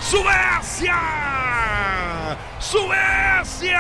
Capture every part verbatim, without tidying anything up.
Suécia! Suécia!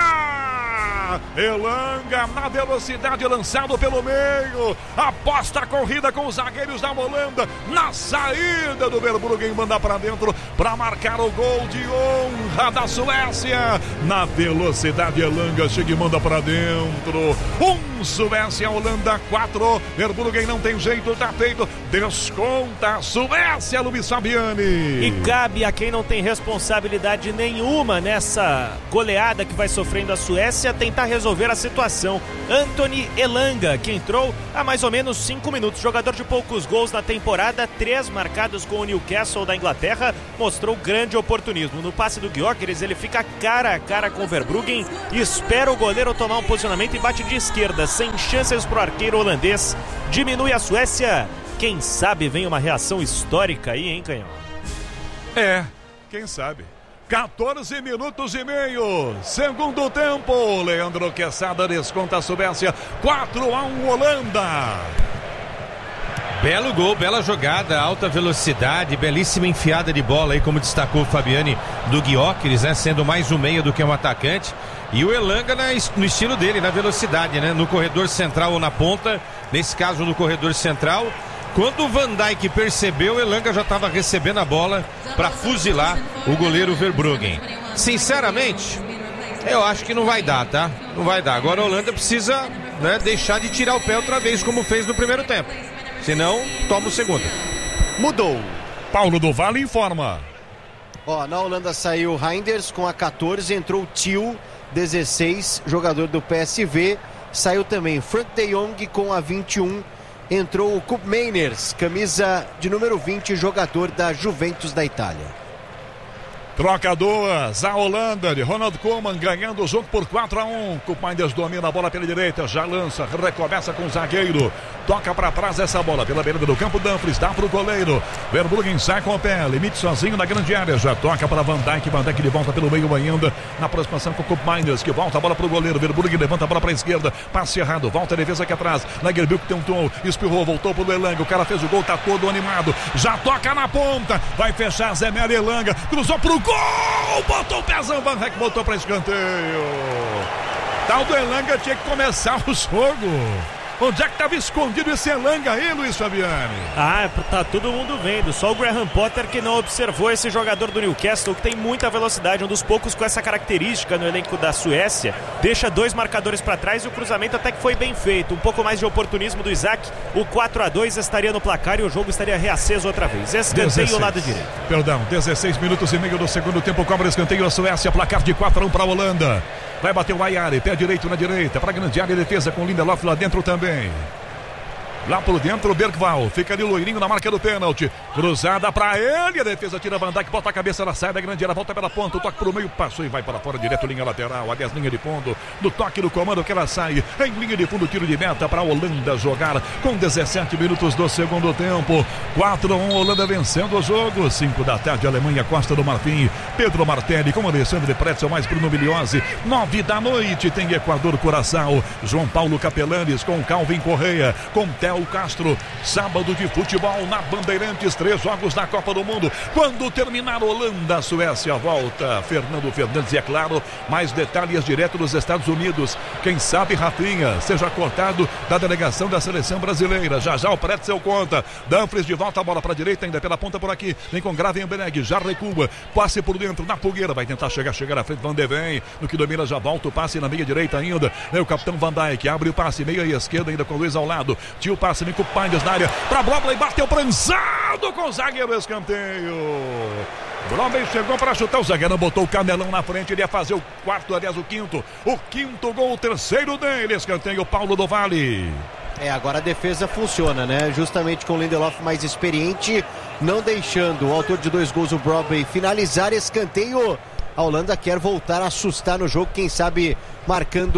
Elanga na velocidade, lançado pelo meio, aposta a corrida com os zagueiros da Holanda, na saída do Verbruggen, manda para dentro para marcar o gol de honra da Suécia. Na velocidade, Elanga chega e manda para dentro. Um Suécia, Holanda quatro. Verbruggen não tem jeito, tá feito. Desconta a Suécia, Luiz Fabiani. E cabe a quem não tem responsabilidade nenhuma nessa goleada que vai sofrendo a Suécia tentar resolver a situação. Anthony Elanga, que entrou há mais ou menos cinco minutos, jogador de poucos gols na temporada, três marcados com o Newcastle da Inglaterra, mostrou grande oportunismo. No passe do Gyökeres, ele fica cara a cara com o Verbruggen e espera o goleiro tomar um posicionamento e bate de esquerda, sem chances pro arqueiro holandês. Diminui a Suécia. Quem sabe vem uma reação histórica aí, hein, Canhão? É, quem sabe. quatorze minutos e meio, segundo tempo. Leandro Quesada desconta a Suécia, quatro a um Holanda. Belo gol, bela jogada, alta velocidade, belíssima enfiada de bola aí, como destacou o Fabiani, do Gyökeres, né? Sendo mais um meia do que um atacante. E o Elanga na, no estilo dele, na velocidade, né? No corredor central ou na ponta, nesse caso no corredor central. Quando o Van Dijk percebeu, o Elanga já estava recebendo a bola para fuzilar o goleiro Verbruggen. Sinceramente, eu acho que não vai dar, tá? Não vai dar. Agora a Holanda precisa, né, deixar de tirar o pé outra vez, como fez no primeiro tempo. Senão, toma o segundo. Mudou. Paulo do Vale informa. Ó, na Holanda saiu o Reinders com a catorze, entrou o Thiel, dezesseis, jogador do P S V. Saiu também Frank de Jong com a vinte e um. Entrou o Koopmeiners, camisa de número vinte, jogador da Juventus da Itália. Troca duas, a Holanda de Ronald Koeman ganhando o jogo por quatro a um. Koopmeiners domina a bola pela direita, já lança, recomeça com o zagueiro. Toca para trás essa bola pela beirada do campo. Dumfries dá pro goleiro. Verbruggen sai com o pé, limite sozinho na grande área. Já toca para Van Dijk. Van Dijk de volta pelo meio ainda. Na aproximação com o Koopmeiners, que volta a bola pro goleiro. Verbruggen levanta a bola para a esquerda. Passe errado, volta a defesa aqui atrás. Lagerbielke tentou, espirrou, voltou pro Elanga. O cara fez o gol, tá todo animado. Já toca na ponta. Vai fechar Zé Melo. Elanga cruzou pro gol. Botou o pezão. Van Dijk botou para escanteio. Tal do Elanga tinha que começar o jogo. Onde é que estava escondido esse Elanga aí, Luiz Fabiani? Ah, tá todo mundo vendo. Só o Graham Potter que não observou esse jogador do Newcastle, que tem muita velocidade, um dos poucos com essa característica no elenco da Suécia. Deixa dois marcadores para trás e o cruzamento até que foi bem feito. Um pouco mais de oportunismo do Isaac. O quatro a dois estaria no placar e o jogo estaria reaceso outra vez. Escanteio ao lado direito. Perdão, dezesseis minutos e meio do segundo tempo. Cobra escanteio a Suécia. Placar de quatro a um para a Holanda. Vai bater o Ayari, pé direito na direita, para a grande área, defesa com Lindelof lá dentro também. Lá por dentro o Bergvall, fica ali loirinho na marca do pênalti, cruzada para ele, a defesa tira Van Dijk, bota a cabeça na saída, grande área, volta pela ponta, o toque pro meio, passou e vai para fora, direto linha lateral, aliás linha de fundo, do toque do comando que ela sai, em linha de fundo, tiro de meta para a Holanda jogar, com dezessete minutos do segundo tempo, quatro a um, Holanda vencendo o jogo, cinco da tarde, Alemanha, Costa do Marfim, Pedro Martelli com Alexandre Pretzel, mais Bruno Miliose, nove da noite, tem Equador, Curaçao, João Paulo Capelanes com Calvin Correia, com Theo Castro, sábado de futebol na Bandeirantes, três jogos na Copa do Mundo. Quando terminar Holanda, Suécia volta. Fernando Fernandes e, é claro, mais detalhes direto dos Estados Unidos. Quem sabe Rafinha seja cortado da delegação da seleção brasileira. Já já o Pretzel conta. Dumfries de volta, a bola para a direita, ainda pela ponta por aqui. Vem com Gravenberg, já recua. Passe por dentro, na fogueira. Vai tentar chegar, chegar à frente. Van de Ven, no que domina, já volta o passe na meia direita ainda. É o capitão Van Dijk, abre o passe, meia e esquerda ainda com o Luiz ao lado. Tio passe, vem com o Paindes na área, pra Blomley, bateu prensado com o zagueiro, escanteio. Blomley chegou para chutar, o zagueiro botou o canelão na frente, ele ia fazer o quarto, aliás o quinto, o quinto gol, o terceiro dele, escanteio, Paulo do Vale. É, agora a defesa funciona, né? Justamente com o Lindelof mais experiente, não deixando o autor de dois gols, o Bromley, finalizar escanteio. A Holanda quer voltar a assustar no jogo, quem sabe marcando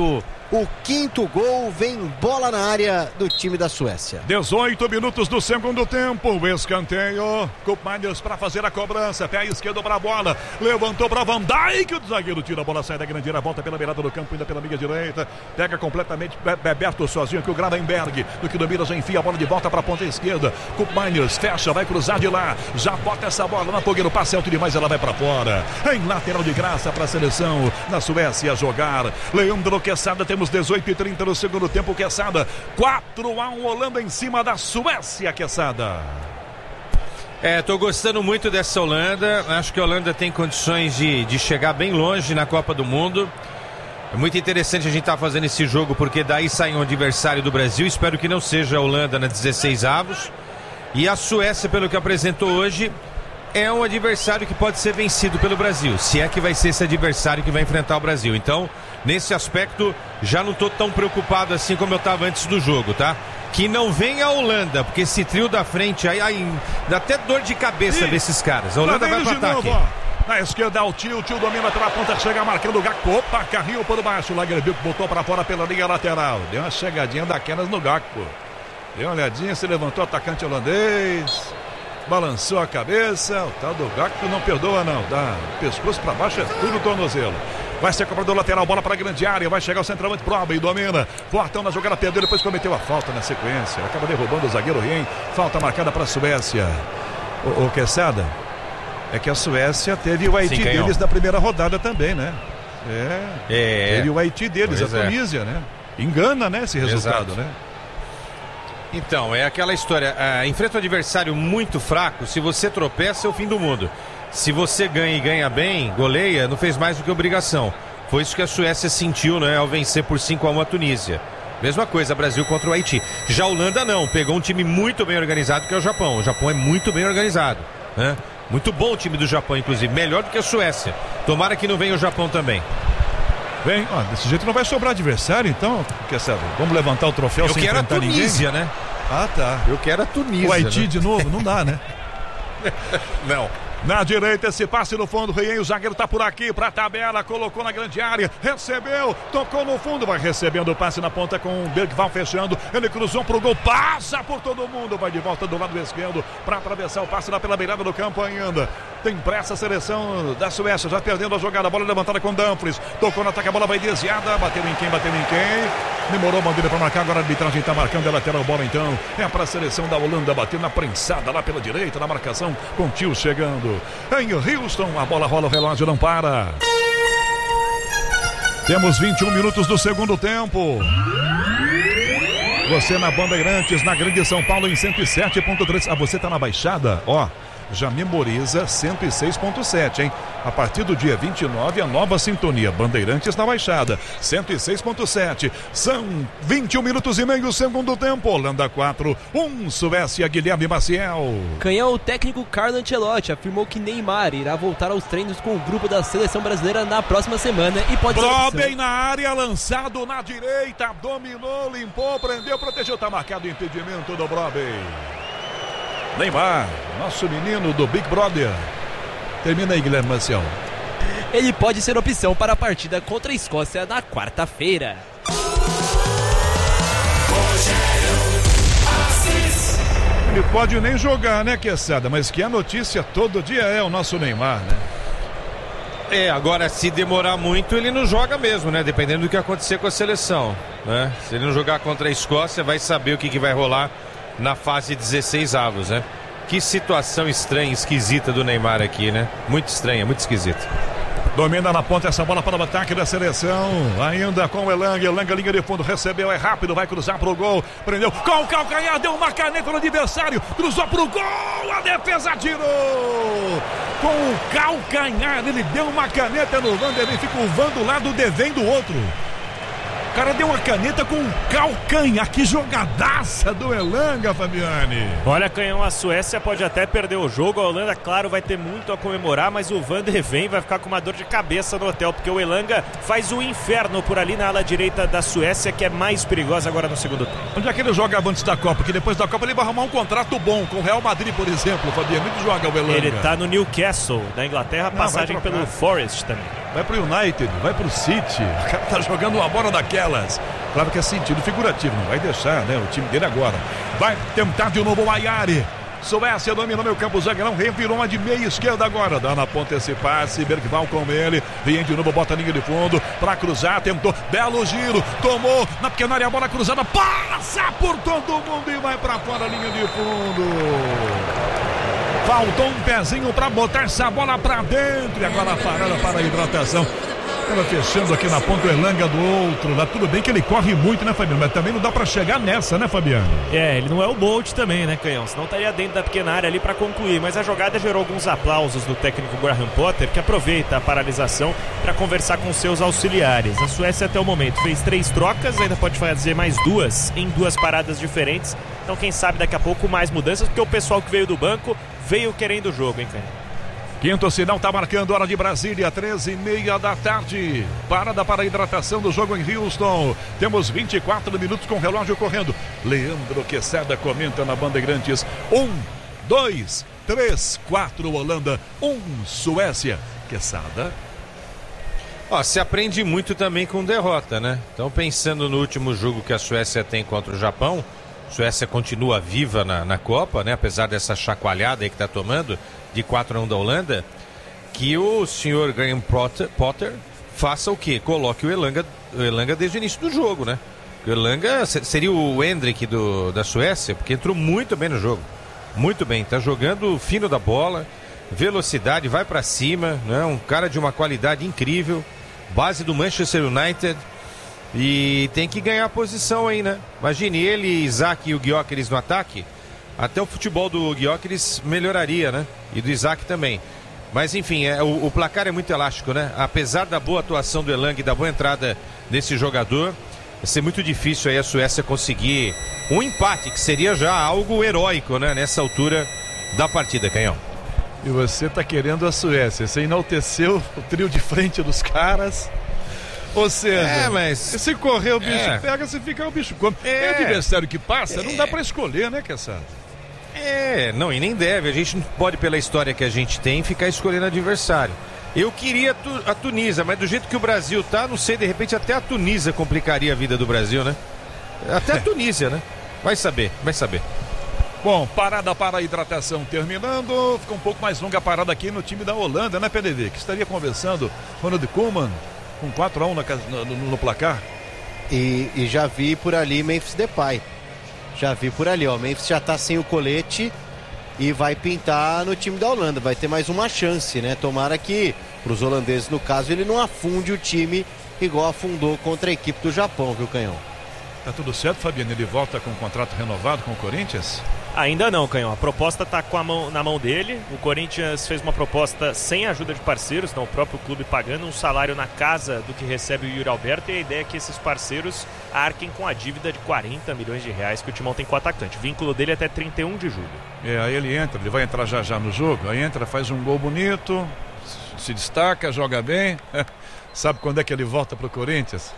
o quinto gol, vem bola na área do time da Suécia. dezoito minutos do segundo tempo, escanteio, Koopmeiners para fazer a cobrança, pé esquerdo para a bola, levantou para Van Dijk, o zagueiro tira a bola, sai da grande área, volta pela beirada do campo, ainda pela meia direita, pega completamente Beberto sozinho aqui o Gravenberg, do que domina, já enfia a bola de volta para a ponta esquerda, Koopmeiners fecha, vai cruzar de lá, já bota essa bola na fogueira, o passe alto demais, ela vai para fora, em lateral de graça para a seleção da Suécia jogar. Leandro Quesada, temos dezoito e trinta no segundo tempo, Quesada, quatro a um, Holanda em cima da Suécia, Quesada. É, tô gostando muito dessa Holanda, acho que a Holanda tem condições de, de chegar bem longe na Copa do Mundo. É muito interessante a gente estar tá fazendo esse jogo, porque daí sai um adversário do Brasil, espero que não seja a Holanda na dezesseis avos. E a Suécia, pelo que apresentou hoje, é um adversário que pode ser vencido pelo Brasil, se é que vai ser esse adversário que vai enfrentar o Brasil. Então, nesse aspecto, já não estou tão preocupado assim como eu estava antes do jogo, tá? Que não venha a Holanda, porque esse trio da frente aí, aí dá até dor de cabeça ver esses caras. A Holanda vai pro ataque. Novo, na esquerda o Tio, o Tio domina pela ponta, chega marcando o Gakpo. Opa, carrinho por baixo, o Lagerbielke botou para fora pela linha lateral. Deu uma chegadinha daquelas no Gakpo. Deu uma olhadinha, se levantou o atacante holandês. Balançou a cabeça, o tal do Gakpo não perdoa não, dá pescoço para baixo, é tudo tornozelo. Vai ser cobrador lateral, bola para a grande área, vai chegar o centroavante Proba e domina. Fortão na jogada, perdeu, depois cometeu a falta na sequência, acaba derrubando o zagueiro Rien, falta marcada para a Suécia. O, o Quesada, é que a Suécia teve o Haiti Sim, deles na primeira rodada também, né? É, é. Teve o Haiti deles, pois a Tunísia, é. né? Engana, né, esse resultado, Exato. né? Então, é aquela história, ah, enfrenta um adversário muito fraco, se você tropeça é o fim do mundo. Se você ganha e ganha bem, goleia, não fez mais do que obrigação. Foi isso que a Suécia sentiu, né, ao vencer por cinco a um a Tunísia. Mesma coisa, Brasil contra o Haiti. Já a Holanda não, pegou um time muito bem organizado, que é o Japão. O Japão é muito bem organizado, né? Muito bom o time do Japão, inclusive, melhor do que a Suécia. Tomara que não venha o Japão também. Bem, ó, desse jeito não vai sobrar adversário, então, quer saber? Vamos levantar o troféu Eu sem quero enfrentar a Tunísia, ninguém? né? Ah, tá. Eu quero a Tunísia. O Haiti né? de novo, não dá, né? Não. Na direita, esse passe no fundo, Rien, o zagueiro tá por aqui, pra tabela, colocou na grande área, recebeu, tocou no fundo, vai recebendo o passe na ponta com o Bergvall fechando, ele cruzou pro gol, passa por todo mundo, vai de volta do lado esquerdo, pra atravessar o passe lá pela beirada do campo ainda. Tem pressa a seleção da Suécia, já perdendo a jogada, a bola levantada com Dumfries, tocou no ataque, a bola vai desviada, bateu em quem, bateu em quem, demorou a bandeira pra marcar, agora a arbitragem tá marcando, a lateral bola então, é pra seleção da Holanda, bateu na prensada lá pela direita, na marcação, com o Tio chegando, em Houston, a bola rola, o relógio não para. Temos vinte e um minutos do segundo tempo. Você na Bandeirantes, na Grande São Paulo em cento e sete ponto três. Ah, você tá na Baixada? Ó, já memoriza cento e seis ponto sete, hein? A partir do dia vinte e nove, a nova sintonia Bandeirantes na Baixada, cento e seis ponto sete. São vinte e um minutos e meio, segundo tempo. Holanda quatro, um, Suécia, Guilherme Maciel. Canhão, o técnico Carlo Ancelotti afirmou que Neymar irá voltar aos treinos com o grupo da seleção brasileira na próxima semana e pode ser Robin na área, lançado na direita, dominou, limpou, prendeu, protegeu, tá marcado o impedimento do Robin. Neymar, nosso menino do Big Brother. Termina aí, Guilherme Maciel. Ele pode ser opção para a partida contra a Escócia na quarta-feira. Ele pode nem jogar, né, Quesada? Mas que a notícia todo dia é o nosso Neymar, né? É, agora se demorar muito ele não joga mesmo, né? Dependendo do que acontecer com a seleção, né? Se ele não jogar contra a Escócia, vai saber o que, que vai rolar na fase dezesseis avos, né? Que situação estranha, esquisita do Neymar aqui, né? Muito estranha, muito esquisita. Domina na ponta essa bola para o ataque da seleção. Ainda com o Elanga. Elanga, linha de fundo, recebeu, é rápido, vai cruzar pro gol. Prendeu com o calcanhar, deu uma caneta no adversário. Cruzou pro gol, a defesa tirou. Com o calcanhar, ele deu uma caneta no Vander, ele fica o Van do lado, devendo o outro. O cara deu uma caneta com um calcanhar. Que jogadaça do Elanga, Fabiane. Olha, Canhão, a Suécia pode até perder o jogo. A Holanda, claro, vai ter muito a comemorar, mas o Van der Ven vai ficar com uma dor de cabeça no hotel, porque o Elanga faz o inferno por ali na ala direita da Suécia, que é mais perigosa agora no segundo tempo. Onde é que ele jogava antes da Copa? Que depois da Copa ele vai arrumar um contrato bom com o Real Madrid, por exemplo, Fabiane. Muito joga o Elanga. Ele tá no Newcastle da Inglaterra, passagem pelo Forest também. vai pro United, vai pro City. O cara tá jogando uma bola daquelas. Claro que é sentido figurativo, não vai deixar, né? O time dele agora. Vai tentar de novo o Ayari. Suécia dominou meu campo, zagueirão, revirou uma de meia esquerda agora, dá na ponta esse passe, Bergvall com ele, vem de novo, bota a linha de fundo, pra cruzar, tentou, belo giro, tomou, na pequena área, a bola cruzada, passa por todo mundo e vai pra fora a linha de fundo. Faltou um pezinho pra botar essa bola pra dentro, e agora a parada para a hidratação. Estava fechando aqui na ponta o Elanga do outro lá. Tudo bem que ele corre muito, né, Fabiano? Mas também não dá pra chegar nessa, né, Fabiano? É, ele não é o Bolt também, né, Canhão? Senão estaria dentro da pequena área ali pra concluir. Mas a jogada gerou alguns aplausos do técnico Graham Potter, que aproveita a paralisação para conversar com seus auxiliares. A Suécia até o momento fez três trocas, ainda pode fazer mais duas em duas paradas diferentes. Então quem sabe daqui a pouco mais mudanças, porque o pessoal que veio do banco veio querendo o jogo, hein, Canhão? Quinto sinal tá marcando, hora de Brasília, treze e meia da tarde. Parada para a hidratação do jogo em Houston. Temos vinte e quatro minutos com o relógio correndo. Leandro Quesada comenta na Bandeirantes. Um, dois, três, quatro, Holanda. Um, Suécia. Quesada. Ó, se aprende muito também com derrota, né? Então, pensando no último jogo que a Suécia tem contra o Japão, a Suécia continua viva na, na Copa, né? Apesar dessa chacoalhada aí que tá tomando de quatro a um da Holanda, que o senhor Graham Potter, Potter faça o quê? Coloque o Elanga, o Elanga desde o início do jogo, né? O Elanga seria o Hendrick do, da Suécia, porque entrou muito bem no jogo. Muito bem, tá jogando fino da bola, velocidade, vai pra cima, né? Um cara de uma qualidade incrível, base do Manchester United, e tem que ganhar a posição aí, né? Imagine ele, Isaac e o Gyökeres no ataque. Até o futebol do Gyökeres melhoraria, né? E do Isaac também. Mas enfim, é, o, o placar é muito elástico, né? Apesar da boa atuação do Elanga e da boa entrada desse jogador, vai ser muito difícil aí a Suécia conseguir um empate, que seria já algo heróico, né? Nessa altura da partida, Canhão. E você tá querendo a Suécia, você enalteceu o trio de frente dos caras. Ou seja, é, mas... se correr o bicho é. pega, se ficar o bicho come. É, é adversário que passa, é. Não dá pra escolher, né, Quesada? É, não, e nem deve. A gente não pode, pela história que a gente tem, ficar escolhendo adversário. Eu queria a Tunísia, mas do jeito que o Brasil tá, não sei, de repente até a Tunísia complicaria a vida do Brasil, né? Até a Tunísia, né? Vai saber, vai saber. Bom, parada para a hidratação terminando. Fica um pouco mais longa a parada aqui no time da Holanda, né, P D V? Que estaria conversando Ronald Koeman com quatro a um no, no, no placar. E, e já vi por ali Memphis Depay. Já vi por ali, ó. Memphis já tá sem o colete e vai pintar no time da Holanda. Vai ter mais uma chance, né? Tomara que, pros holandeses, no caso, ele não afunde o time igual afundou contra a equipe do Japão, viu, Canhão? Tá tudo certo, Fabiano? Ele volta com um contrato renovado com o Corinthians? Ainda não, Canhão. A proposta está com a mão, na mão dele. O Corinthians fez uma proposta sem ajuda de parceiros, então o próprio clube pagando um salário na casa do que recebe o Yuri Alberto, e a ideia é que esses parceiros arquem com a dívida de quarenta milhões de reais que o Timão tem com o atacante. O vínculo dele é até trinta e um de julho. É, aí ele entra, ele vai entrar já já no jogo, aí entra, faz um gol bonito, se destaca, joga bem. Sabe quando é que ele volta pro Corinthians?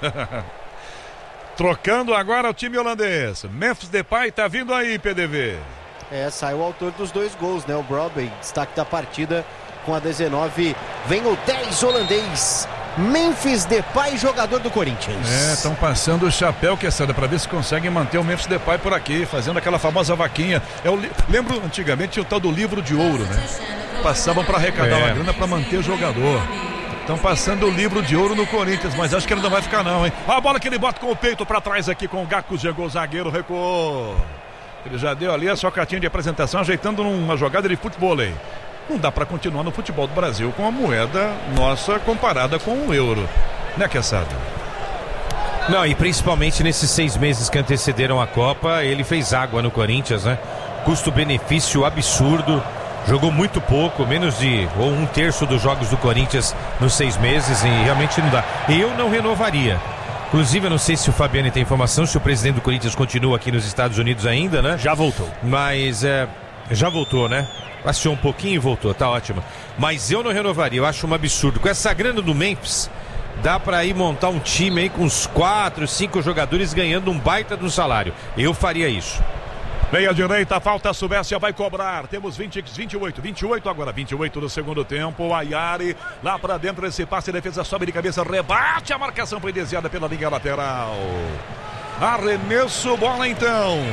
Trocando agora o time holandês. Memphis Depay tá vindo aí, P D V. É, sai o autor dos dois gols, né? O Broadway, destaque da partida com a dezenove. Vem o dez holandês. Memphis Depay, jogador do Corinthians. É, estão passando o chapéu, Quesada, para ver se conseguem manter o Memphis Depay por aqui, fazendo aquela famosa vaquinha. É o li... Lembro, antigamente tinha o tal do livro de ouro, né? Passavam para arrecadar é. uma grana para manter o jogador. Estão passando o livro de ouro no Corinthians, mas acho que ele não vai ficar não, hein? A bola que ele bota com o peito para trás aqui com o Gaku, chegou o zagueiro, recuou. Ele já deu ali a sua cartinha de apresentação, ajeitando uma jogada de futebol aí. Não dá para continuar no futebol do Brasil com a moeda nossa comparada com o euro, né, Quesada? Não, e principalmente nesses seis meses que antecederam a Copa, ele fez água no Corinthians, né? Custo-benefício absurdo. Jogou muito pouco, menos de ou um terço dos jogos do Corinthians nos seis meses, e realmente não dá. Eu não renovaria. Inclusive, eu não sei se o Fabiano tem informação, se o presidente do Corinthians continua aqui nos Estados Unidos ainda, né? Já voltou. Mas, é, já voltou, né? Passeou um pouquinho e voltou, tá ótimo. Mas eu não renovaria, eu acho um absurdo. Com essa grana do Memphis, dá pra ir montar um time aí com uns quatro, cinco jogadores ganhando um baita de um salário. Eu faria isso. Meia direita, falta, a Suécia vai cobrar. Temos vinte, vinte e oito, vinte e oito agora, vinte e oito do segundo tempo. O Ayari lá pra dentro, esse passe, a defesa sobe de cabeça, rebate, a marcação foi desviada pela linha lateral. Arremesso, bola então.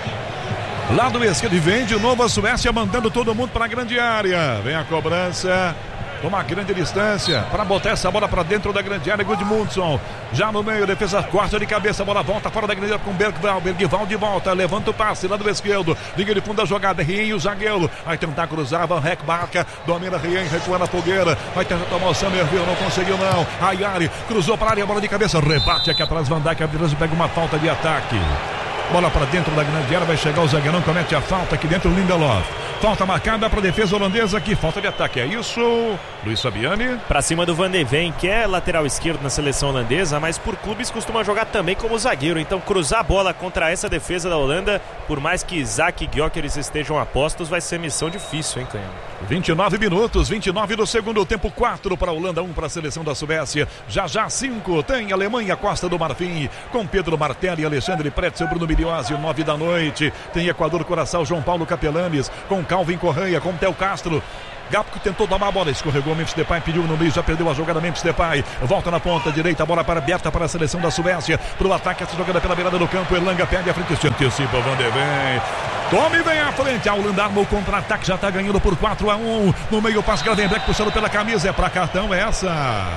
Lado esquerdo, vem de novo a Suécia mandando todo mundo para a grande área. Vem a cobrança. Uma grande distância para botar essa bola para dentro da grande área. Gudmundsson já no meio, defesa corta de cabeça, bola volta fora da grande área com Bergvall. Bergvall de volta, levanta o passe, lado esquerdo, linha de fundo da jogada, Rien, o zagueiro vai tentar cruzar, Van Heck marca, domina Rien, recua na fogueira, vai tentar tomar o Summerville, não conseguiu não. Ayari cruzou para a área, bola de cabeça, rebate aqui atrás, Van Dijk, a pega uma falta de ataque. Bola para dentro da grande área, vai chegar o zagueirão, comete a falta aqui dentro, Lindelof. Falta marcada para a defesa holandesa aqui, falta de ataque, é isso, Luiz Fabiani? Para cima do Van de Ven, que é lateral esquerdo na seleção holandesa, mas por clubes costuma jogar também como zagueiro, então cruzar a bola contra essa defesa da Holanda, por mais que Isaac e Gyökeres estejam apostos, vai ser missão difícil, hein, Canhão? vinte e nove minutos, vinte e nove do segundo tempo, quatro para a Holanda, um para a seleção da Suécia, já já cinco, tem Alemanha, Costa do Marfim, com Pedro Martelli, Alexandre Pretzel, Bruno Miliozzi, nove da noite, tem Equador, Curaçao, João Paulo Capelanes, com Calvin Correia, com Theo Castro. Gapco tentou tomar a bola, escorregou, Memphis Depay pediu no meio, já perdeu a jogada, Memphis Depay volta na ponta direita, a bola para aberta para a seleção da Suécia, para o ataque, essa jogada pela beirada do campo, Elanga perde a frente, se antecipa, Van de Ven, tome bem à frente, a Holanda arma o contra-ataque, já está ganhando por quatro a um, no meio o passe, Gravenberch puxando pela camisa, é para cartão essa.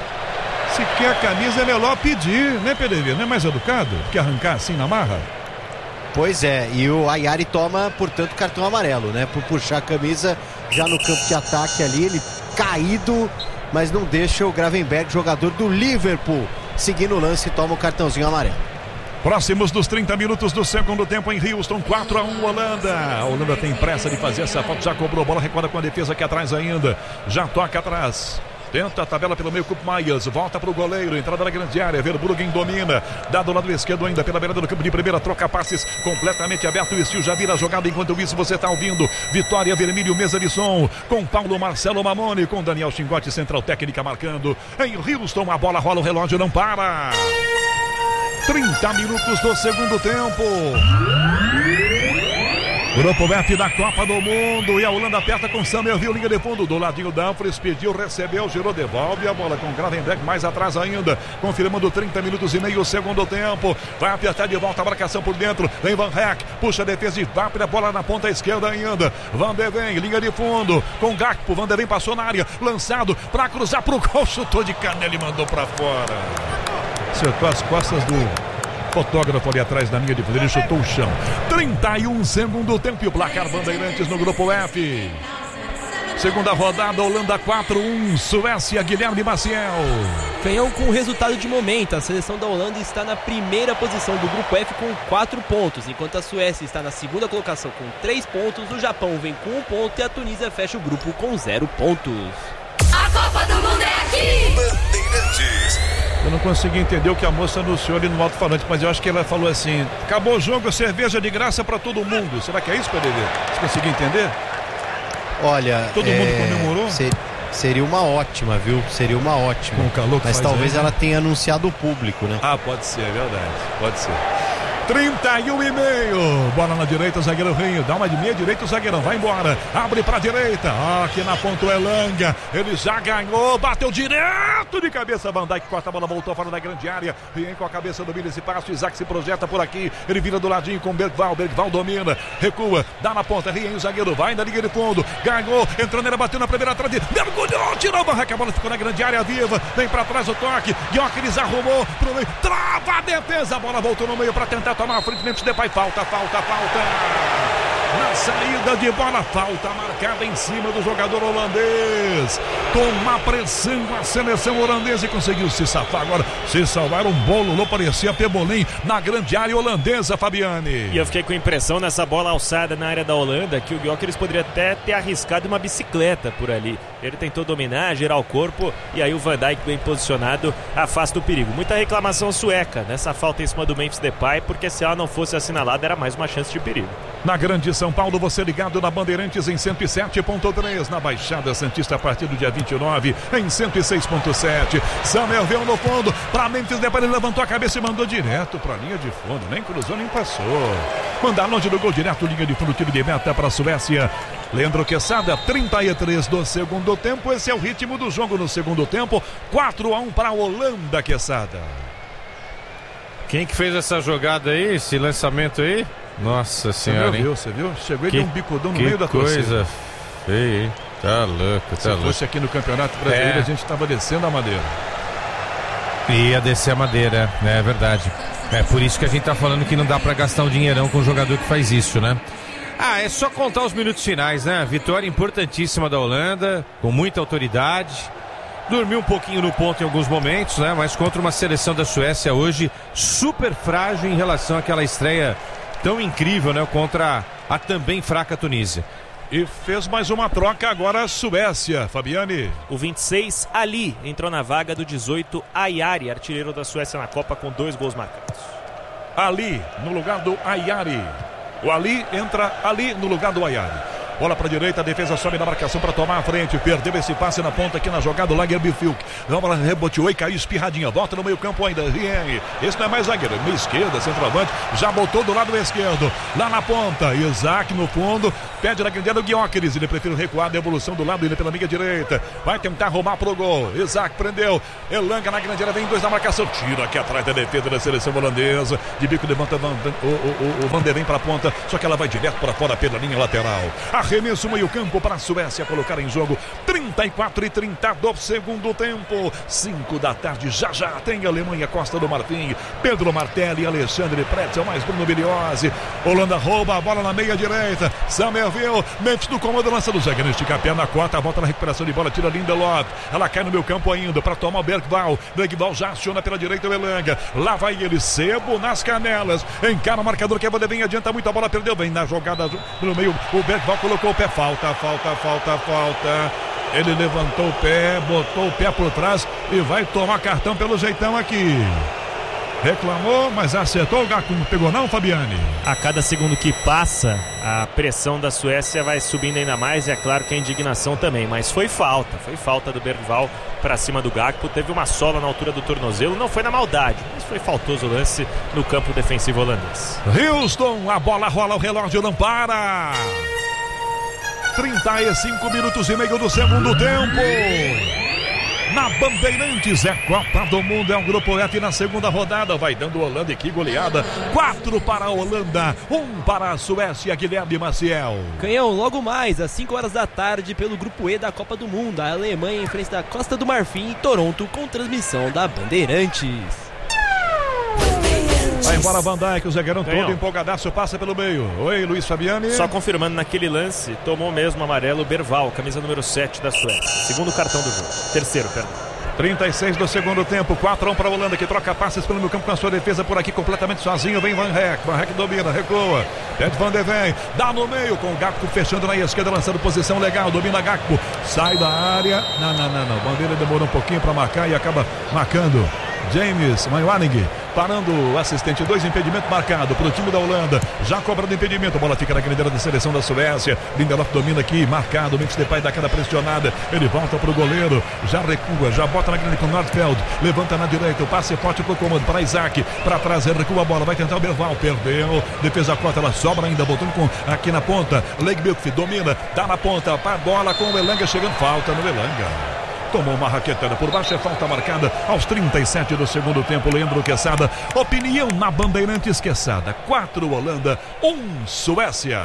Se quer a camisa é melhor pedir, né, P D V, não é mais educado que arrancar assim na marra? Pois é, e o Ayari toma, portanto, cartão amarelo, né? Por puxar a camisa já no campo de ataque ali, ele caído, mas não deixa o Gravenberch, jogador do Liverpool, seguindo o lance e toma o cartãozinho amarelo. Próximos dos trinta minutos do segundo tempo em Houston, quatro a um Holanda. A Holanda tem pressa de fazer essa falta, já cobrou, bola recuada com a defesa aqui atrás ainda, já toca atrás. Tenta a tabela pelo meio, Koop Meyers, volta para o goleiro, entrada na grande área, Verbruggen domina, dá do lado esquerdo ainda, pela beirada do campo de primeira, troca passes, completamente aberto, o Estil já vira a jogada, enquanto isso você está ouvindo, Vitória Vermelho, mesa de som, com Paulo Marcelo Mamone, com Daniel Chingotti, central técnica marcando, em Houston, a bola rola, o relógio não para, trinta minutos do segundo tempo. Grupo F da Copa do Mundo e a Holanda aperta com Summerville, linha de fundo, do ladinho Dumfries, pediu, recebeu, girou, devolve a bola com Gravenberch mais atrás ainda, confirmando trinta minutos e meio o segundo tempo, vai apertar de volta a marcação por dentro, vem Van Heck, puxa a defesa e vai para a bola na ponta esquerda ainda, Van de Ven, linha de fundo, com Gakpo, Van de Ven passou na área, lançado para cruzar para o gol, chutou de canela e mandou para fora, acertou as costas do fotógrafo ali atrás da linha de fundo, ele chutou o chão. trinta e um segundo tempo e o placar Bandeirantes no grupo F. Segunda rodada, Holanda quatro a um, Suécia, Guilherme Maciel. Canhão com resultado de momento, a seleção da Holanda está na primeira posição do grupo F com quatro pontos, enquanto a Suécia está na segunda colocação com três pontos, o Japão vem com um ponto e a Tunísia fecha o grupo com zero pontos. A Copa do Mundo é aqui! Bandeirantes. Eu não consegui entender o que a moça anunciou ali no alto-falante, mas eu acho que ela falou assim: acabou o jogo, cerveja de graça para todo mundo. Será que é isso, P D V? Você conseguiu entender? Olha, todo é... mundo comemorou? Ser... Seria uma ótima, viu? Seria uma ótima. Com o calor que mas faz talvez aí, ela tenha anunciado o público, né? Ah, pode ser, é verdade. Pode ser. trinta e um e meio, bola na direita, o zagueiro Rinho, dá uma de meia direita, o zagueirão vai embora, abre pra direita, aqui na ponta o Elanga, ele já ganhou, bateu direto de cabeça, Van Dijk corta a bola, voltou fora da grande área, Rien com a cabeça domina esse passo, Isaac se projeta por aqui, ele vira do ladinho com Bergvall, Bergvall domina, recua, dá na ponta, Rien, o zagueiro vai na linha de fundo, ganhou, entrando, ele bateu na primeira trave, mergulhou, tirou o barraca, a bola ficou na grande área viva, vem pra trás o toque, Gyökeres arrumou pro meio, trava a defesa, a bola voltou no meio pra tentar tomar a frente, Memphis Depay, falta, falta, falta. Na saída de bola, falta marcada em cima do jogador holandês. Toma pressão a seleção holandesa e conseguiu se safar agora. Se salvar um bolo, não parecia Pebolim na grande área holandesa, Fabiani. E eu fiquei com a impressão nessa bola alçada na área da Holanda que o Gyökeres poderia até ter arriscado uma bicicleta por ali. Ele tentou dominar, girar o corpo e aí o Van Dijk bem posicionado afasta o perigo. Muita reclamação sueca nessa falta em cima do Memphis Depay, porque se ela não fosse assinalada era mais uma chance de perigo. Na Grande São Paulo, você ligado na Bandeirantes em cento e sete ponto três, na Baixada Santista a partir do dia vinte e nove em cento e seis ponto sete. Samuel veio no fundo, para Memphis Depay, ele levantou a cabeça e mandou direto para a linha de fundo, nem cruzou nem passou. Mandar longe do gol, direto linha de fundo, tiro de meta para a Suécia. Leandro Quesada, trinta e três do segundo tempo, esse é o ritmo do jogo no segundo tempo, quatro a um para a Holanda, Quesada. Quem que fez essa jogada aí, esse lançamento aí? Nossa senhora, hein? Você viu? Chegou e que, deu um bicudão no meio da coisa torcida. feia, hein? Tá louco, tá Se louco. fosse aqui no Campeonato Brasileiro, é. a gente tava descendo a madeira. Ia descer a madeira, é verdade. É por isso que a gente tá falando que não dá pra gastar um dinheirão com um jogador que faz isso, né? Ah, é só contar os minutos finais, né? Vitória importantíssima da Holanda, com muita autoridade. Dormiu um pouquinho no ponto em alguns momentos, né? Mas contra uma seleção da Suécia hoje super frágil em relação àquela estreia tão incrível, né? Contra a também fraca Tunísia. E fez mais uma troca agora a Suécia, Fabiane. O vinte e seis, Ali, entrou na vaga do dezoito, Ayari, artilheiro da Suécia na Copa com dois gols marcados. Ali no lugar do Ayari. O Ali entra ali no lugar do Ayari. Bola para a direita, a defesa sobe na marcação para tomar a frente. Perdeu esse passe na ponta aqui na jogada. O Lagerbielke. A bola reboteou e caiu espirradinha. Volta no meio campo ainda. Rien. Esse não é mais zagueiro. Meia esquerda, centroavante. Já botou do lado esquerdo. Lá na ponta. Isaac no fundo. Pede na grande área o Gyökeres. Ele prefere recuar. Devolução do lado. Ele pela meia direita. Vai tentar roubar pro gol. Isaac prendeu. Elanga na grande área. Vem dois na marcação. Tira aqui atrás da defesa da seleção holandesa. De bico levanta o, o, o, o Vander vem para a ponta. Só que ela vai direto para fora pela linha lateral. Arremesso meio campo para a Suécia colocar em jogo. Trinta e quatro e trinta do segundo tempo. cinco da tarde, já já tem Alemanha, Costa do Marfim. Pedro Martelli, Alexandre Pretzel, mais Bruno Biliose. Holanda rouba a bola na meia direita. Samerville, mente no comando, lança do Zagueiro, estica a perna, corta, volta na recuperação de bola, tira Lindelof. Ela cai no meu campo ainda para tomar o Bergvall. Bergvall já aciona pela direita o Elanga. Lá vai ele, Sebo nas canelas. Encara o marcador que a Vem, adianta muito, a bola perdeu. Vem na jogada no meio. O Bergvall colocou o pé. Falta, falta, falta, falta. Ele levantou o pé, botou o pé por trás e vai tomar cartão pelo jeitão aqui. Reclamou, mas acertou. O Gakpo não pegou não, Fabiane? A cada segundo que passa, a pressão da Suécia vai subindo ainda mais e é claro que a indignação também. Mas foi falta, foi falta do Bergvall para cima do Gakpo. Teve uma sola na altura do tornozelo, não foi na maldade, mas foi faltoso o lance no campo defensivo holandês. Houston, a bola rola, o relógio não para. trinta e cinco minutos e meio do segundo tempo. Na Bandeirantes é Copa do Mundo, é um grupo F na segunda rodada. Vai dando Holanda e que goleada. Quatro para a Holanda, um para a Suécia. Guilherme Maciel. Canhão, logo mais às cinco horas da tarde pelo grupo E da Copa do Mundo. A Alemanha enfrenta a Costa do Marfim e Toronto com transmissão da Bandeirantes. Vai embora Van Dijk, o zagueirão todo empolgadaço, passa pelo meio. Oi, Luiz Fabiani. Só confirmando, naquele lance, tomou mesmo amarelo o Bergvall, camisa número sete da Suécia. Segundo cartão do jogo. Terceiro, perdão. trinta e seis do segundo tempo, quatro a um para a Holanda, que troca passes pelo meio campo com a sua defesa por aqui, completamente sozinho. Vem Van Rek, Van Rek domina, recua. Pede Van de Ven, dá no meio com o Gakpo fechando na esquerda, lançando posição legal, domina Gakpo, sai da área. Não, não, não, não. Bandeira demorou um pouquinho para marcar e acaba marcando. James Manuaning parando o assistente, dois impedimentos marcados para o time da Holanda, já cobrando impedimento, a bola fica na grande área da seleção da Suécia. Lindelof domina aqui, marcado, Memphis Depay dá aquela pressionada, ele volta para o goleiro, já recua, já bota na grande com o Nordfeld, levanta na direita, o passe forte para o comando, para Isaac, para trás, recua a bola, vai tentar o Bergvall, perdeu, defesa corta, ela sobra ainda, voltando com, aqui na ponta, Lagerbielke domina, dá na ponta, para a bola com o Elanga chegando, falta no Elanga. Tomou uma raquetada por baixo, é falta marcada aos trinta e sete do segundo tempo. Leandro Quesada, opinião na Bandeirantes. Quesada, quatro Holanda, um Suécia.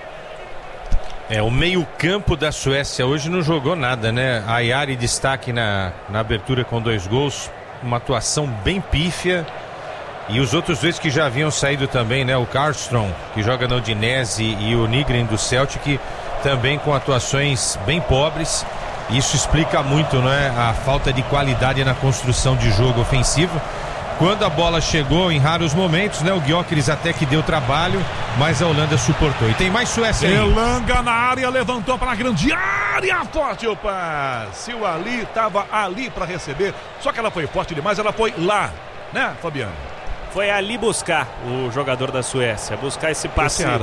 É, o meio campo da Suécia hoje não jogou nada, né? A Ayari destaque na, na abertura com dois gols, uma atuação bem pífia. E os outros dois que já haviam saído também, né? O Karlström, que joga na Udinese, e o Nygren do Celtic, também com atuações bem pobres. Isso explica muito, né, a falta de qualidade na construção de jogo ofensivo. Quando a bola chegou em raros momentos, né, o Gyökeres até que deu trabalho, mas a Holanda suportou. E tem mais Suécia aí. Elanga na área, levantou para a grande área, forte o passe. O Ali estava ali para receber, só que ela foi forte demais, ela foi lá, né, Fabiano? Foi ali buscar o jogador da Suécia, buscar esse passe esse árabe.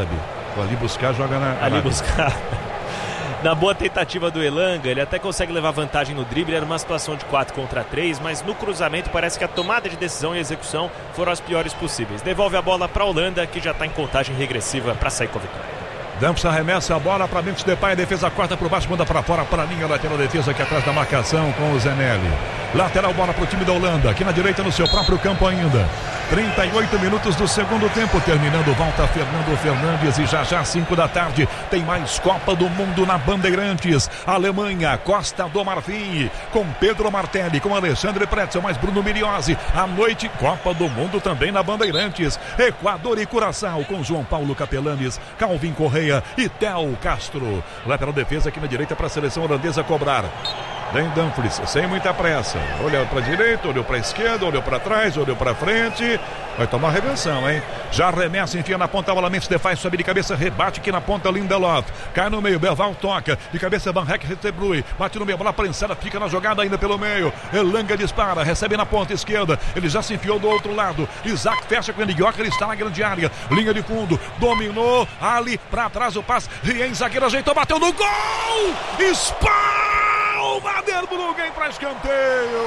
Vou ali buscar, joga na... Ali Arábia. buscar. Na boa tentativa do Elanga, ele até consegue levar vantagem no drible, era uma situação de quatro contra três, mas no cruzamento parece que a tomada de decisão e execução foram as piores possíveis. Devolve a bola para a Holanda, que já está em contagem regressiva para sair com a vitória. Dumfries arremessa a bola para Memphis Depay, a defesa corta por baixo, manda para fora, para a linha lateral, defesa aqui atrás da marcação com o Zenelli. Lateral, bola para o time da Holanda, aqui na direita no seu próprio campo ainda. trinta e oito minutos do segundo tempo, terminando, volta Fernando Fernandes e já já cinco da tarde tem mais Copa do Mundo na Bandeirantes. Alemanha, Costa do Marfim, com Pedro Martelli, com Alexandre Pretzel, mais Bruno Miriozzi. À noite, Copa do Mundo também na Bandeirantes. Equador e Curaçao, com João Paulo Capelanes, Calvin Correia e Theo Castro. Lateral defesa aqui na direita para a seleção holandesa cobrar. Vem Dumfries, sem muita pressa. Olhou para a direita, olhou para a esquerda, olhou para trás, olhou para frente. Vai tomar reversão, hein? Já arremessa, enfia na ponta, bola Memphis Depay, sobe de cabeça, rebate aqui na ponta, Lindelof. Cai no meio, Belval toca. De cabeça, Van Heck, Retebrui. Bate no meio, bola prensada, fica na jogada ainda pelo meio. Elanga dispara, recebe na ponta esquerda. Ele já se enfiou do outro lado. Isaac fecha com o Ndioka, ele está na grande área. Linha de fundo, dominou. Ali para trás o passe. Rien, zagueiro ajeitou, bateu no gol! Espalma! O Verbruggen para escanteio.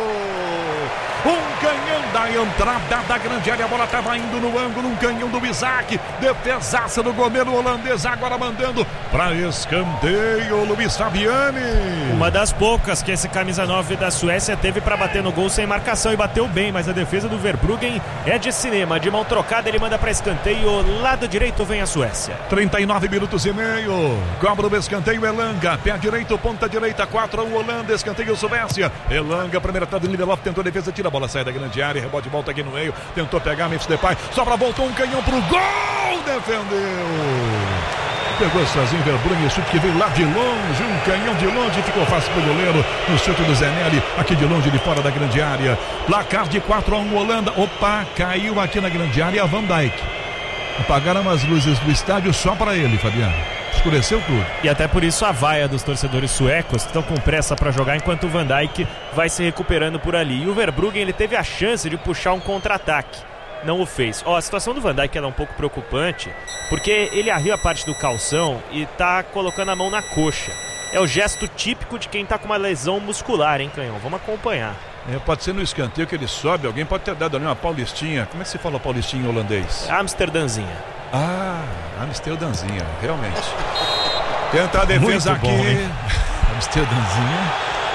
Um canhão da entrada da grande área. A bola estava indo no ângulo. Um canhão do Isaac. Defesaça do goleiro holandês. Agora mandando para escanteio. Luiz Fabiani. Uma das poucas que esse camisa nove da Suécia teve para bater no gol sem marcação. E bateu bem. Mas a defesa do Verbruggen é de cinema. De mão trocada ele manda para escanteio. Lado direito vem a Suécia. trinta e nove minutos e meio. Cobra o escanteio Elanga. Pé direito, ponta direita. quatro a um Holanda. Escanteio Suécia. Elanga, primeira tarde, Lindelof tentou a defesa, tira a bola, sai da grande área, rebote, volta aqui no meio, tentou pegar Memphis Depay, sobra, voltou um canhão pro gol, defendeu. Pegou sozinho Verbruggen, chute que veio lá de longe, um canhão de longe, ficou fácil pro goleiro, no chute do Zenelli, aqui de longe, de fora da grande área. Placar de quatro a um Holanda. Opa, caiu aqui na grande área Van Dijk. Apagaram as luzes do estádio só para ele, Fabiano. Escureceu tudo. E até por isso a vaia dos torcedores suecos que estão com pressa para jogar, enquanto o Van Dijk vai se recuperando por ali. E o Verbruggen, ele teve a chance de puxar um contra-ataque, não o fez. Ó, a situação do Van Dijk ela é um pouco preocupante, porque ele arriou a parte do calção e tá colocando a mão na coxa. É o gesto típico de quem tá com uma lesão muscular, hein, Canhão? Vamos acompanhar. É, pode ser no escanteio que ele sobe, alguém pode ter dado ali uma paulistinha. Como é que se fala paulistinha em holandês? Amsterdãzinha. Ah, Amsterdãzinha, realmente. Tenta a defesa muito aqui. Bom, Amsterdãzinha.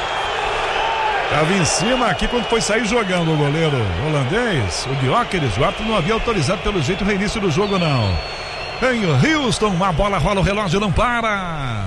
Estava em cima aqui quando foi sair jogando o goleiro holandês. O Gyökeres, o árbitro não havia autorizado pelo jeito o reinício do jogo, não. Em Houston, a bola rola, o relógio não para.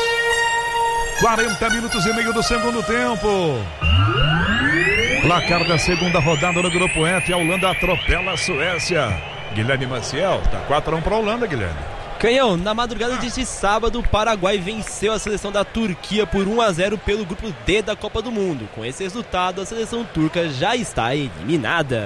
quarenta minutos e meio do segundo tempo. Placar da segunda rodada no Grupo F. A Holanda atropela a Suécia. Guilherme Maciel, tá quatro a um para a Holanda, Guilherme. Canhão, na madrugada deste sábado, o Paraguai venceu a seleção da Turquia por um a zero pelo Grupo D da Copa do Mundo. Com esse resultado, a seleção turca já está eliminada.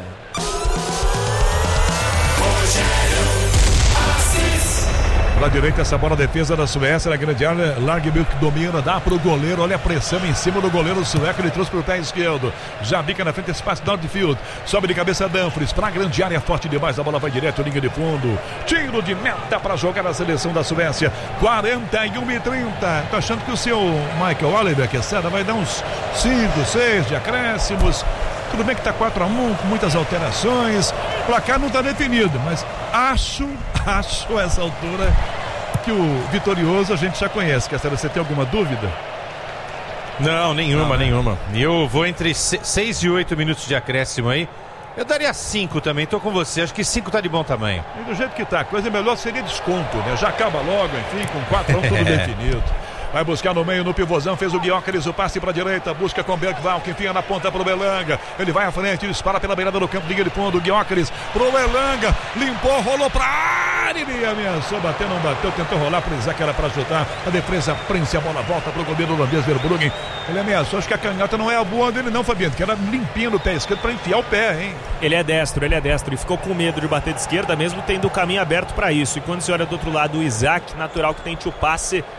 Para a direita, essa bola, defesa da Suécia, na grande área, Lagerbäck domina, dá para o goleiro, olha a pressão em cima do goleiro sueco, ele trouxe para o pé esquerdo, já bica na frente, espaço do outfield, sobe de cabeça Dumfries, para a grande área, forte demais, a bola vai direto, linha de fundo, tiro de meta para jogar a seleção da Suécia, quarenta e um e trinta, tô achando que o seu Michael Oliver, que é seda, vai dar uns cinco, seis de acréscimos. Tudo bem que está quatro a um, com muitas alterações. O placar não está definido, mas acho, acho a essa altura que o vitorioso a gente já conhece. Castelo, você tem alguma dúvida? Não, nenhuma, não, nenhuma. E eu vou entre seis e oito minutos de acréscimo aí. Eu daria cinco também, tô com você. Acho que cinco tá de bom tamanho. E do jeito que tá, a coisa melhor seria desconto, né? Já acaba logo, enfim, com quatro a um tudo definido. Vai buscar no meio, no pivôzão, fez o Gyökeres, o passe para a direita, busca com o Bergvall, que enfia na ponta para o Elanga. Ele vai à frente, dispara pela beirada do campo, liga de fundo, o Gyökeres pro Elanga, limpou, rolou para a área, ele ameaçou, bateu, não bateu, tentou rolar para o Isaac, era para chutar, a defesa prende a bola, volta para o goleiro holandês, Verbruggen. Ele ameaçou, acho que a canhota não é a boa dele não, Fabiano, que era limpinho no pé esquerdo para enfiar o pé, hein? Ele é destro, ele é destro e ficou com medo de bater de esquerda, mesmo tendo o caminho aberto para isso. E quando você olha do outro lado o Isaac, natural que tente o passe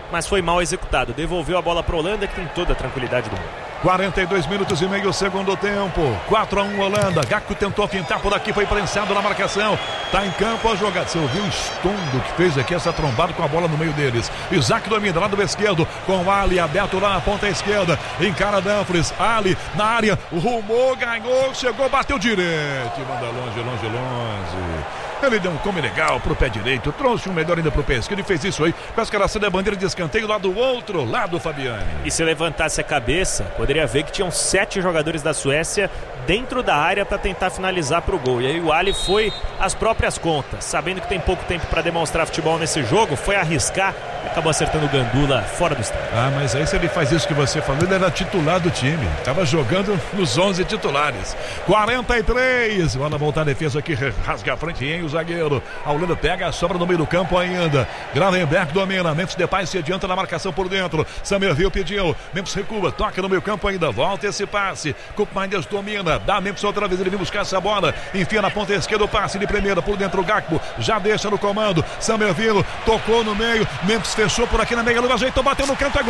mas foi mal executado. Devolveu a bola para a Holanda, que tem toda a tranquilidade do mundo. quarenta e dois minutos e meio, segundo tempo. quatro a um Holanda. Gakpo tentou fintar por aqui, foi prensado na marcação. Tá em campo a jogada. Você ouviu o estondo que fez aqui essa trombada com a bola no meio deles. Isaac domina lá do esquerdo com o Ali aberto lá na ponta esquerda. Encara Dumfries. Ali na área. Rumou, ganhou, chegou, bateu direito. Manda longe, longe, longe. Ele deu um come legal pro pé direito, trouxe um melhor ainda pro pé esquerdo e fez isso aí com a escalação da bandeira de escanteio lá do outro lado, Fabiane. E se levantasse a cabeça, poderia ver que tinham sete jogadores da Suécia dentro da área para tentar finalizar pro gol. E aí o Ali foi às próprias contas, sabendo que tem pouco tempo para demonstrar futebol nesse jogo, foi arriscar e acabou acertando o Gandula fora do estádio. Ah, mas aí se ele faz isso que você falou, ele era titular do time, tava jogando nos onze titulares. quarenta e três, bola voltar a defesa aqui, rasga a frente em o zagueiro. A Holanda pega a sobra no meio do campo ainda. Gravenberg domina. Memphis Depay se adianta na marcação por dentro. Summerville pediu. Memphis recua. Toca no meio campo ainda. Volta esse passe. Koopmeiners domina. Dá Memphis outra vez. Ele vem buscar essa bola. Enfia na ponta esquerda o passe de primeira. Por dentro o Gakpo. Já deixa no comando. Summerville tocou no meio. Memphis fechou por aqui na meia lua. Ajeitou. Bateu no canto.